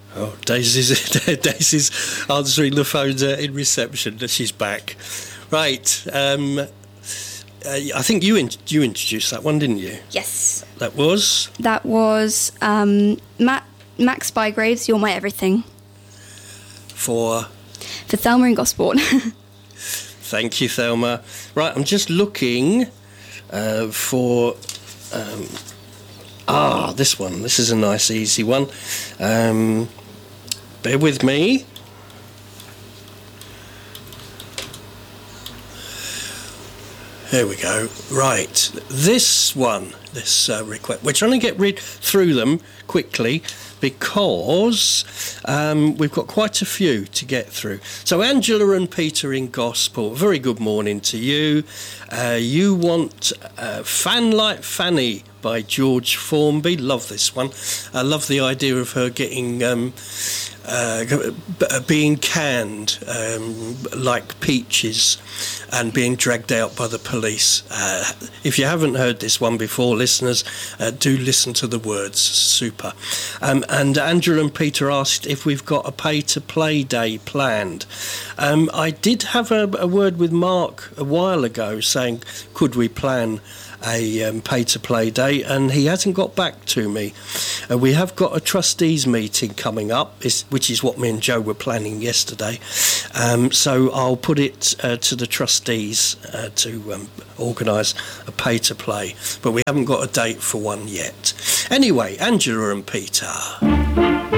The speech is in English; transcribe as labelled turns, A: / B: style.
A: Oh, Daisy's answering the phone in reception. She's back. Right. I think you introduced that one, didn't you?
B: Yes.
A: That was
B: Max Bygraves, You're My Everything.
A: For
B: Thelma and Gosport.
A: Thank you, Thelma. Right, I'm just looking for... this one. This is a nice, easy one. Bear with me. There we go. Right, this one, this request. We're trying to get through them quickly because we've got quite a few to get through. So Angela and Peter in Gosport, very good morning to you. You want Fan Like Fanny by George Formby. Love this one. I love the idea of her getting being canned like peaches and being dragged out by the police. If you haven't heard this one before, listeners, do listen to the words. Super. And Angela and Peter asked if we've got a pay-to-play day planned. I did have a word with Mark a while ago saying, could we plan a pay-to-play day, and he hasn't got back to me. We have got a trustees meeting coming up, which is what me and Joe were planning yesterday. So I'll put it to the trustees to organise a pay-to-play, but we haven't got a date for one yet. Anyway, Angela and Peter.